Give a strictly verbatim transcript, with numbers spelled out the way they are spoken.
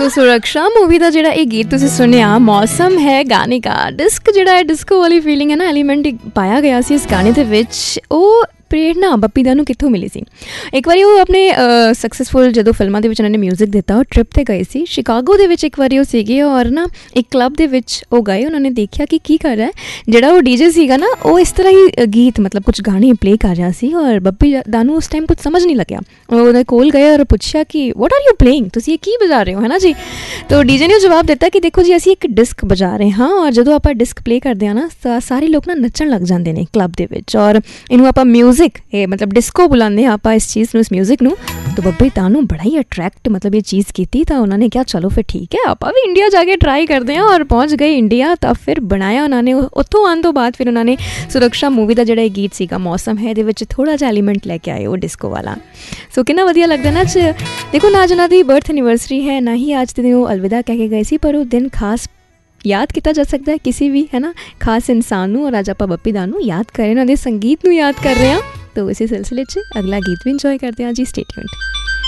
ਸੁਰੱਖਿਆ मूवी ਦਾ ਜਿਹੜਾ ਇਹ ਗੀਤ ਤੁਸੀਂ ਸੁਣਿਆ ਮੌਸਮ ਹੈ ਗਾਣੇ ਦਾ ਡਿਸਕ ਜਿਹੜਾ ਹੈ ਡਿਸਕੋ ਵਾਲੀ ਫੀਲਿੰਗ ਹੈ ਨਾ ਐਲੀਮੈਂਟ ਪਾਇਆ ਗਿਆ ਸੀ ਇਸ ਗਾਣੇ ਦੇ ਵਿੱਚ। ਉਹ ਪ੍ਰੇਰਨਾ ਬੱਪੀ ਦਾ ਨੂੰ ਕਿੱਥੋਂ ਮਿਲੀ ਸੀ? ਇੱਕ ਵਾਰੀ ਉਹ ਆਪਣੇ ਸਕਸੈਸਫੁਲ ਜਦੋਂ ਫਿਲਮਾਂ ਦੇ ਵਿੱਚ ਉਹਨਾਂ ਨੇ ਮਿਊਜ਼ਿਕ ਦਿੱਤਾ ਉਹ ਟ੍ਰਿਪ 'ਤੇ ਗਏ ਸੀ ਸ਼ਿਕਾਗੋ ਦੇ ਵਿੱਚ। ਇੱਕ ਵਾਰੀ ਉਹ ਸੀਗੇ ਔਰ ਨਾ ਇੱਕ ਕਲੱਬ ਦੇ ਵਿੱਚ ਉਹ ਗਏ, ਉਹਨਾਂ ਨੇ ਦੇਖਿਆ ਕਿ ਕੀ ਕਰ ਰਿਹਾ ਜਿਹੜਾ ਉਹ ਡੀ ਜੇ ਸੀਗਾ ਨਾ ਉਹ ਇਸ ਤਰ੍ਹਾਂ ਹੀ ਗੀਤ ਮਤਲਬ ਕੁਛ ਗਾਣੇ ਪਲੇ ਕਰ ਰਿਹਾ ਸੀ ਔਰ ਬੱਪੀ ਦਾ ਨੂੰ ਉਸ ਟਾਈਮ ਕੁਛ ਸਮਝ ਨਹੀਂ ਲੱਗਿਆ। ਉਹ ਉਹਦੇ ਕੋਲ ਗਏ ਔਰ ਪੁੱਛਿਆ ਕਿ ਵਾਟ ਆਰ ਯੂ ਪਲੇਇੰਗ, ਤੁਸੀਂ ਇਹ ਕੀ ਵਜਾ ਰਹੇ ਹੋ ਹੈ ਨਾ ਜੀ। ਤਾਂ ਡੀ ਜੇ ਨੇ ਉਹ ਜਵਾਬ ਦਿੱਤਾ ਕਿ ਦੇਖੋ ਜੀ ਅਸੀਂ ਇੱਕ ਡਿਸਕ ਵਜਾ ਰਹੇ ਹਾਂ ਔਰ ਜਦੋਂ ਆਪਾਂ ਡਿਸਕ ਪਲੇ ਕਰਦੇ ਹਾਂ ਨਾ ਤਾਂ ਸਾਰੇ ਲੋਕ ਨਾ ਨੱਚਣ ਲੱਗ ਜਾਂਦੇ ਨੇ ਕਲੱਬ ਦੇ ਵਿੱਚ ਔਰ ਇਹਨੂੰ ਆਪਾਂ ਮਿਊਜ਼ਿਕ ਇਹ ਮਤਲਬ ਡਿਸਕੋ ਬੁਲਾਉਂਦੇ ਹਾਂ ਆਪਾਂ ਇਸ ਚੀਜ਼ ਨੂੰ, ਇਸ ਮਿਊਜ਼ਿਕ ਨੂੰ। ਤਾਂ ਬੱਬੀ ਤਾਂ ਨੂੰ ਬੜਾ ਹੀ ਅਟਰੈਕਟ ਮਤਲਬ ਇਹ ਚੀਜ਼ ਕੀਤੀ ਤਾਂ ਉਹਨਾਂ ਨੇ ਕਿਹਾ ਚਲੋ ਫਿਰ ਠੀਕ ਹੈ ਆਪਾਂ ਵੀ ਇੰਡੀਆ ਜਾ ਕੇ ਟਰਾਈ ਕਰਦੇ ਹਾਂ ਔਰ ਪਹੁੰਚ ਗਏ ਇੰਡੀਆ। ਤਾਂ ਫਿਰ ਬਣਾਇਆ ਉਹਨਾਂ ਨੇ ਉੱਥੋਂ ਆਉਣ ਤੋਂ ਬਾਅਦ ਫਿਰ ਉਹਨਾਂ ਨੇ ਸੁਰੱਖਿਆ ਮੂਵੀ ਦਾ ਜਿਹੜਾ ਇਹ ਗੀਤ ਸੀਗਾ ਮੌਸਮ ਹੈ ਇਹਦੇ ਵਿੱਚ ਥੋੜ੍ਹਾ ਜਿਹਾ ਐਲੀਮੈਂਟ ਲੈ ਕੇ ਆਏ ਉਹ ਡਿਸਕੋ ਵਾਲਾ। ਸੋ ਕਿੰਨਾ ਵਧੀਆ ਲੱਗਦਾ ਨਾ। ਦੇਖੋ ਨਾ ਅੱਜ ਉਹਨਾਂ ਦੀ ਬਰਥ ਐਨੀਵਰਸਰੀ ਹੈ ਨਾ ਹੀ ਅੱਜ ਦੇ ਦਿਨ ਉਹ ਅਲਵਿਦਾ ਕਹਿ ਕੇ ਗਏ ਸੀ, ਪਰ ਉਹ ਦਿਨ ਖਾਸ ਯਾਦ ਕੀਤਾ ਜਾ ਸਕਦਾ ਹੈ ਕਿਸੇ ਵੀ ਹੈ ਨਾ ਖਾਸ ਇਨਸਾਨ ਨੂੰ। ਔਰ ਅੱਜ ਆਪਾਂ ਬੱਪੀ ਦਾ ਨੂੰ ਯਾਦ ਕਰ ਰਹੇ ਉਹਨਾਂ ਦੇ ਸੰਗੀਤ ਨੂੰ ਯਾਦ ਕਰ ਰਹੇ ਹਾਂ। तो इसी सिलसिले च अगला गीत भी इंजॉय करते हैं जी। Stay tuned.